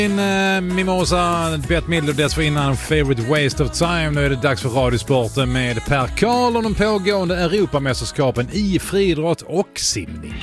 Mimosa, Bette Midler dessförinnan Favorite Waste of Time. Nu är det dags för Radiosporten med Per Karl och de pågående Europamästerskapen i friidrott och simning.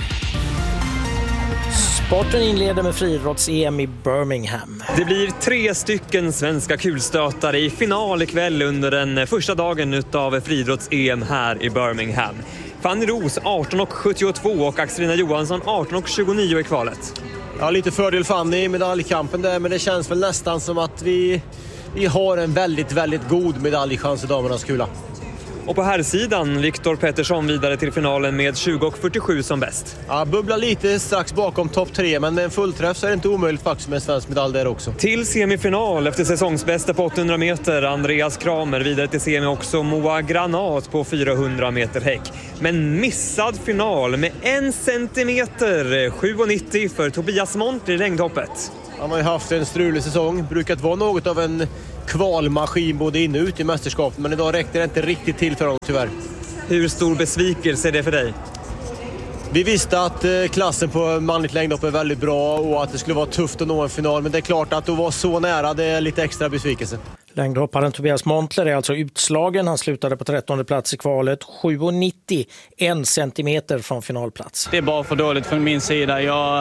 Sporten inleder med friidrotts-EM i Birmingham. Det blir 3 stycken svenska kulstötare i final ikväll under den första dagen av friidrotts-EM här i Birmingham. Fanny Roos 18,72 och Axelina Johansson 18,29 i kvalet. Ja, lite fördel Fanny i medaljkampen där, men det känns väl nästan som att vi har en väldigt, väldigt god medaljchans i damernas kula. Och på här sidan Viktor Pettersson vidare till finalen med 20,47 som bäst. Ja, bubblar lite strax bakom topp 3, men med en fullträff så är det inte omöjligt faktiskt med en svensk medalj där också. Till semifinal efter säsongsbästa på 800 meter Andreas Kramer, vidare till semi också Moa Granat på 400 meter häck. Men missad final med 1 centimeter, 7,90 för Tobias Monter i längdhoppet. Han har ju haft en strulig säsong, brukat vara något av en kvalmaskin både in och ut i mästerskapet, men idag räckte det inte riktigt till för honom tyvärr. Hur stor besvikelse är det för dig? Vi visste att klassen på manligt längdhopp är väldigt bra och att det skulle vara tufft att nå en final, men det är klart att att vara så nära, det är lite extra besvikelse. Längdhopparen Tobias Montler är alltså utslagen. Han slutade på 13:e plats i kvalet, 7,90, 1 centimeter från finalplats. Det är bara för dåligt från min sida. Jag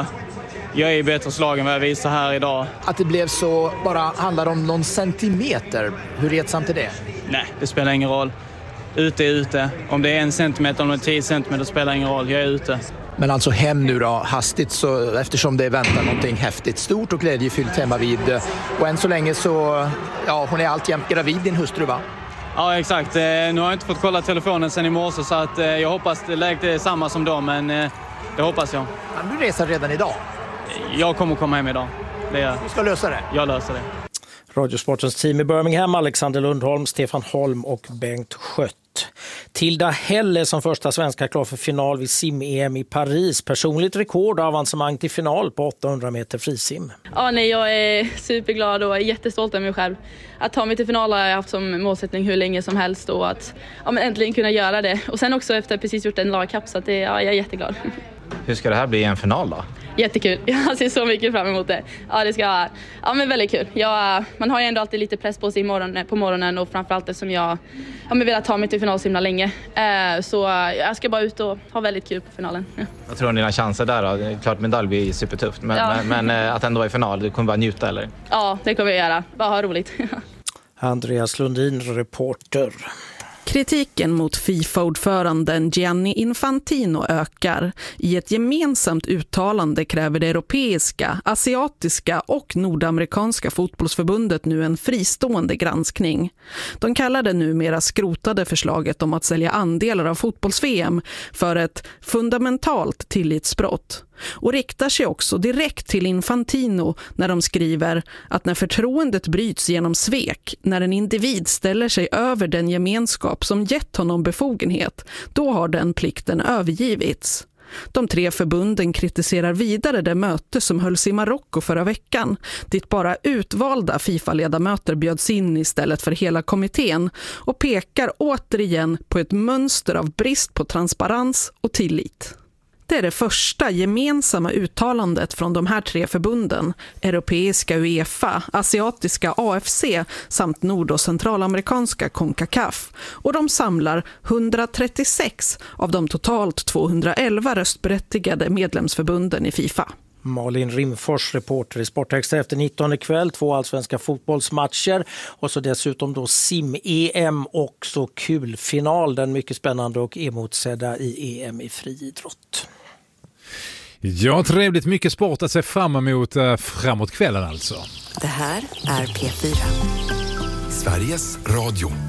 är bättre slag än vad jag visar här idag. Att det blev så bara handlar om någon centimeter. Hur retsamt är det? Nej, det spelar ingen roll. Ute är ute. Om det är 1 centimeter eller 10 centimeter spelar ingen roll. Jag är ute. Men alltså hem nu då, hastigt, så, eftersom det väntar någonting häftigt, stort och glädjefyllt hemma vid. Och än så länge så, ja, hon är alltjämt gravid, din hustru, va? Ja, exakt. Nu har jag inte fått kolla telefonen sen i morse, så att jag hoppas det läget är samma som dem, men det hoppas jag. Kan du resa redan idag? Jag kommer komma hem idag. Du ska lösa det? Jag löser det. Radiosportens team i Birmingham, Alexander Lundholm, Stefan Holm och Bengt Schött. Tilda Helle som första svenska klar för final vid sim-EM i Paris. Personligt rekord och avancemang till final på 800 meter frisim. Ja, nej, jag är superglad och är jättestolt över mig själv. Att ta mig till final har jag haft som målsättning hur länge som helst och att äntligen kunna göra det. Och sen också efter precis gjort en lagkapp, så att jag är jätteglad. Hur ska det här bli en final då? Jättekul. Jag ser så mycket fram emot det. Ja, det ska men väldigt kul. Man har ju ändå alltid lite press på sig på morgonen och framförallt eftersom jag velat ta mig till final så himla länge. Så jag ska bara ut och ha väldigt kul på finalen. Ja. Vad tror du om dina chanser där då? Det är klart medalj blir supertufft, men att ändå är final, du kommer bara njuta eller? Ja, det kommer jag göra. Bara ha roligt. Andreas Lundin, reporter. Kritiken mot FIFA-ordföranden Gianni Infantino ökar. I ett gemensamt uttalande kräver det europeiska, asiatiska och nordamerikanska fotbollsförbundet nu en fristående granskning. De kallar det numera skrotade förslaget om att sälja andelar av fotbolls-VM för ett fundamentalt tillitsbrott. Och riktar sig också direkt till Infantino när de skriver att när förtroendet bryts genom svek, när en individ ställer sig över den gemenskap som gett honom befogenhet, då har den plikten övergivits. De 3 förbunden kritiserar vidare det möte som hölls i Marocko förra veckan, dit bara utvalda FIFA-ledamöter bjöds in istället för hela kommittén, och pekar återigen på ett mönster av brist på transparens och tillit. Det är det första gemensamma uttalandet från de här 3 förbunden, europeiska UEFA, asiatiska AFC samt nord- och centralamerikanska CONCACAF. Och de samlar 136 av de totalt 211 röstberättigade medlemsförbunden i FIFA. Malin Rimfors, reporter i Sportextra efter 19 kväll, 2 allsvenska fotbollsmatcher och så dessutom då sim-EM och så kulfinal, den mycket spännande och emotsedda i EM i friidrott. Ja, trevligt, mycket sport att se fram emot framåt kvällen alltså. Det här är P4. Sveriges Radio.